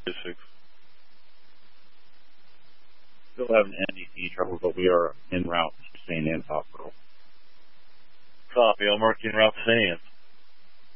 Still having NDT trouble, but we are en route to St. Anne's Hospital. Copy. I'll mark you en route to St. Anne's.